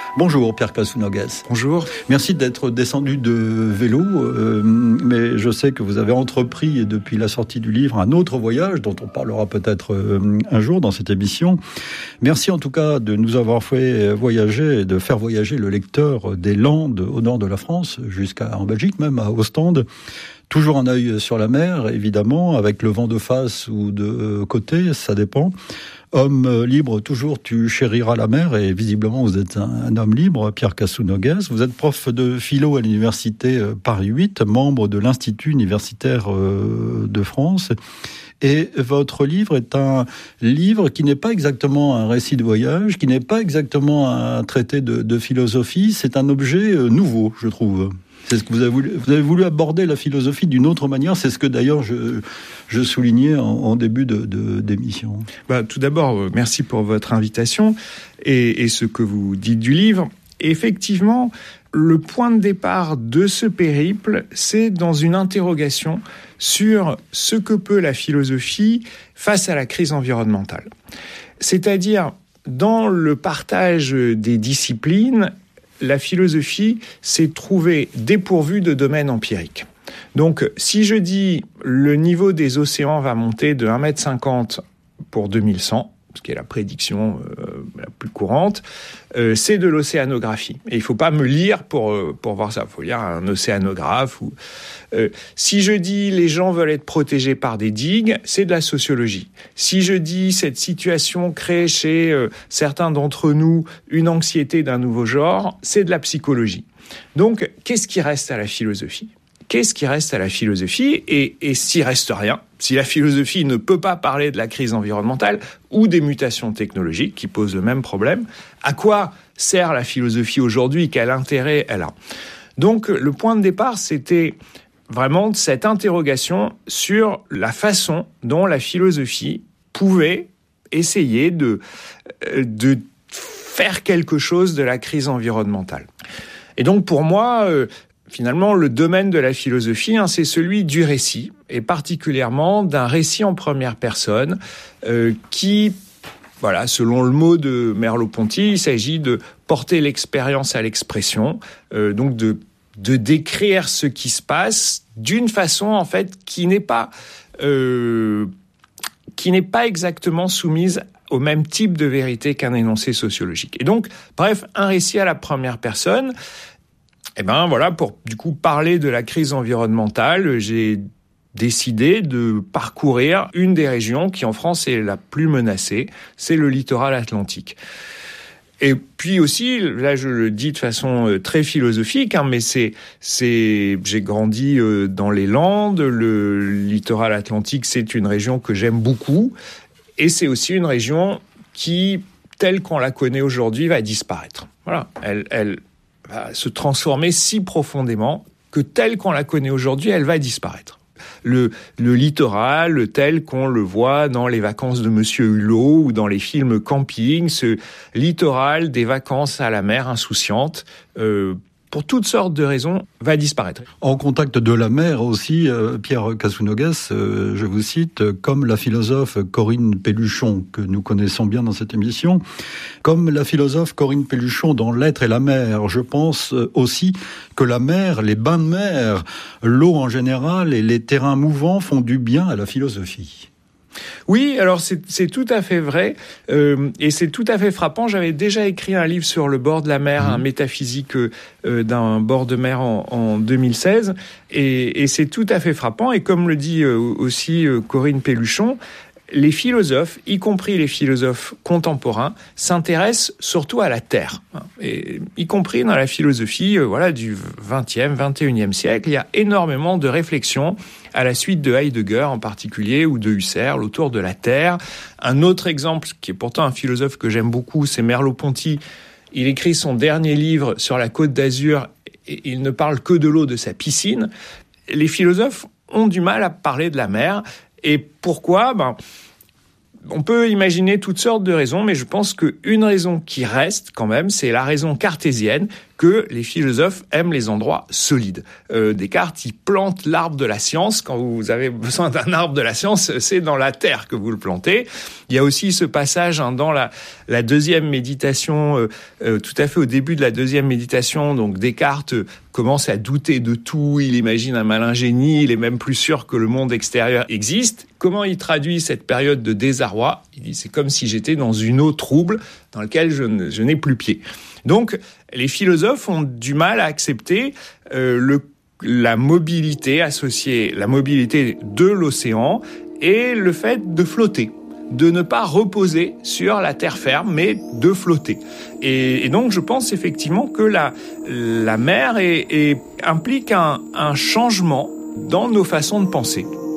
Bonjour Pierre Casounoguès. Bonjour. Merci d'être descendu de vélo, mais je sais que vous avez entrepris depuis la sortie du livre un autre voyage dont on parlera peut-être un jour dans cette émission. Merci en tout cas de nous avoir fait voyager et de faire voyager le lecteur des Landes au nord de la France, jusqu'en Belgique même, à Ostende. Toujours un œil sur la mer, évidemment, avec le vent de face ou de côté, ça dépend. Homme libre, toujours tu chériras la mer, et visiblement vous êtes un homme libre, Pierre Casounoguès. Vous êtes prof de philo à l'université Paris 8, membre de l'Institut universitaire de France. Et votre livre est un livre qui n'est pas exactement un récit de voyage, qui n'est pas exactement un traité de philosophie, c'est un objet nouveau, je trouve. C'est ce que vous avez voulu aborder la philosophie d'une autre manière. C'est ce que d'ailleurs je soulignais en début d'émission. Tout d'abord, merci pour votre invitation et ce que vous dites du livre. Effectivement, le point de départ de ce périple, c'est dans une interrogation sur ce que peut la philosophie face à la crise environnementale. C'est-à-dire, dans le partage des disciplines, la philosophie s'est trouvée dépourvue de domaine empirique. Donc, si je dis le niveau des océans va monter de 1,50 m pour 2100, ce qui est la prédiction la plus courante, c'est de l'océanographie. Et il ne faut pas me lire pour voir ça. Il faut lire un océanographe. Si je dis les gens veulent être protégés par des digues, c'est de la sociologie. Si je dis cette situation crée chez certains d'entre nous une anxiété d'un nouveau genre, c'est de la psychologie. Donc, qu'est-ce qui reste à la philosophie ? Qu'est-ce qui reste à la philosophie ? Et s'il reste rien, si la philosophie ne peut pas parler de la crise environnementale ou des mutations technologiques qui posent le même problème, à quoi sert la philosophie aujourd'hui ? Quel intérêt elle a ? Donc, le point de départ, c'était vraiment cette interrogation sur la façon dont la philosophie pouvait essayer de faire quelque chose de la crise environnementale. Et donc, pour moi, finalement, le domaine de la philosophie, c'est celui du récit, et particulièrement d'un récit en première personne qui, selon le mot de Merleau-Ponty, il s'agit de porter l'expérience à l'expression, donc de décrire ce qui se passe d'une façon en fait qui n'est pas exactement soumise au même type de vérité qu'un énoncé sociologique. Et donc, bref, un récit à la première personne. Pour du coup parler de la crise environnementale, j'ai décidé de parcourir une des régions qui en France est la plus menacée, c'est le littoral atlantique. Et puis aussi, là je le dis de façon très philosophique, mais j'ai grandi dans les Landes, le littoral atlantique c'est une région que j'aime beaucoup, et c'est aussi une région qui, telle qu'on la connaît aujourd'hui, va disparaître. Voilà, elle va se transformer si profondément que telle qu'on la connaît aujourd'hui, elle va disparaître. Le littoral, tel qu'on le voit dans les vacances de Monsieur Hulot ou dans les films camping, ce littoral des vacances à la mer insouciante, pour toutes sortes de raisons, va disparaître. En contact de la mer aussi, Pierre Casounoguès, je vous cite, comme la philosophe Corinne Pelluchon, que nous connaissons bien dans cette émission, comme la philosophe Corinne Pelluchon dans L'être et la mer, je pense aussi que la mer, les bains de mer, l'eau en général et les terrains mouvants font du bien à la philosophie. Oui, alors c'est tout à fait vrai et c'est tout à fait frappant. J'avais déjà écrit un livre sur le bord de la mer, un métaphysique d'un bord de mer en 2016 et c'est tout à fait frappant. Et comme le dit aussi Corinne Pelluchon, les philosophes, y compris les philosophes contemporains, s'intéressent surtout à la terre. Et y compris dans la philosophie du 20e, 21e siècle, il y a énormément de réflexions à la suite de Heidegger en particulier ou de Husserl autour de la terre. Un autre exemple, qui est pourtant un philosophe que j'aime beaucoup, c'est Merleau-Ponty. Il écrit son dernier livre sur la Côte d'Azur et il ne parle que de l'eau de sa piscine. Les philosophes ont du mal à parler de la mer. Et pourquoi ? On peut imaginer toutes sortes de raisons, mais je pense qu'une raison qui reste quand même, c'est la raison cartésienne que les philosophes aiment les endroits solides. Descartes, il plante l'arbre de la science. Quand vous avez besoin d'un arbre de la science, c'est dans la terre que vous le plantez. Il y a aussi ce passage dans la deuxième méditation, tout à fait au début de la deuxième méditation. Donc Descartes commence à douter de tout, il imagine un malin génie, il est même plus sûr que le monde extérieur existe. Comment il traduit cette période de désarroi ? Il dit, c'est comme si j'étais dans une eau trouble dans laquelle je n'ai plus pied. Donc, les philosophes ont du mal à accepter la mobilité associée, la mobilité de l'océan et le fait de flotter, de ne pas reposer sur la terre ferme, mais de flotter. Et donc, je pense effectivement que la mer implique un changement dans nos façons de penser.